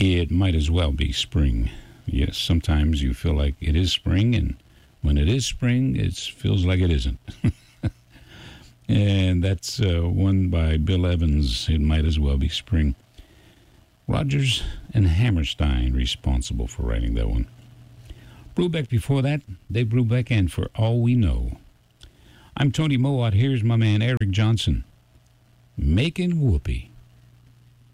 It might as well be spring. Yes, sometimes you feel like it is spring, and when it is spring, it feels like it isn't. And that's one by Bill Evans. It might as well be spring. Rodgers and Hammerstein responsible for writing that one. Brubeck before that, Dave Brubeck, and For All We Know. I'm Tony Mowat. Here's my man Eric Johnson, Making Whoopee.